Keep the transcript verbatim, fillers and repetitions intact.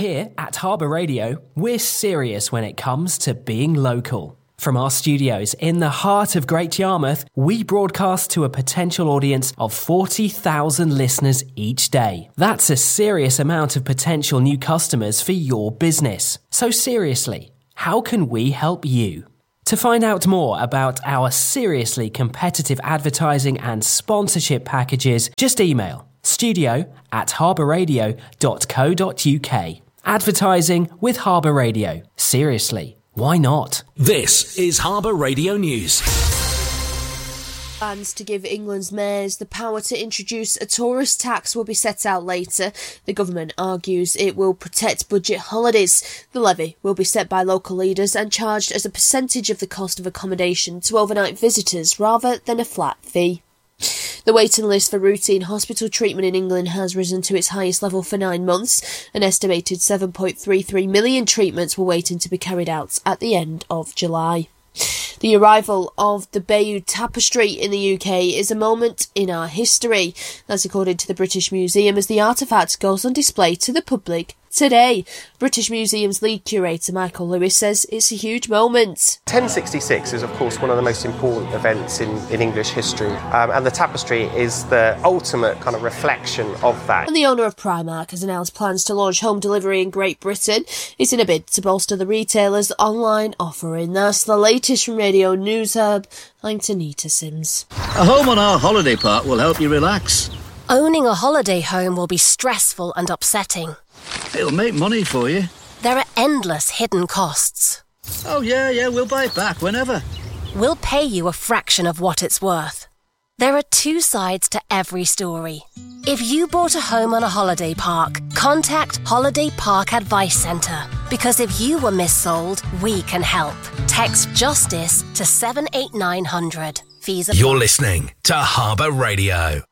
Here at Harbour Radio, we're serious when it comes to being local. From our studios in the heart of Great Yarmouth, we broadcast to a potential audience of forty thousand listeners each day. That's a serious amount of potential new customers for your business. So seriously, how can we help you? To find out more about our seriously competitive advertising and sponsorship packages, just email studio at harbourradio dot co dot uk. Advertising with Harbour Radio. Seriously. Why not? This is Harbour Radio News. Plans to give England's mayors the power to introduce a tourist tax will be set out later. The government argues it will protect budget holidays. The levy will be set by local leaders and charged as a percentage of the cost of accommodation to overnight visitors rather than a flat fee. The waiting list for routine hospital treatment in England has risen to its highest level for nine months. An estimated seven point three three million treatments were waiting to be carried out at the end of July. The arrival of the Bayeux Tapestry in the U K is a moment in our history. That's according to the British Museum, as the artefact goes on display to the public today. British Museum's lead curator Michael Lewis says it's a huge moment. ten sixty-six is of course one of the most important events in, in English history, um, and the tapestry is the ultimate kind of reflection of that. And the owner of Primark has announced plans to launch home delivery in Great Britain. It's in a bid to bolster the retailer's online offering. That's the latest from Radio News Hub. I'm Tanita Sims. A home on our holiday park will help you relax. Owning a holiday home will be stressful and upsetting. It'll make money for you. There are endless hidden costs. Oh yeah, yeah, we'll buy it back whenever. We'll pay you a fraction of what it's worth. There are two sides to every story. If you bought a home on a holiday park, contact Holiday Park Advice Centre. Because if you were missold, we can help. Text JUSTICE to seven eight nine hundred. Fees apply. You're listening to Harbour Radio.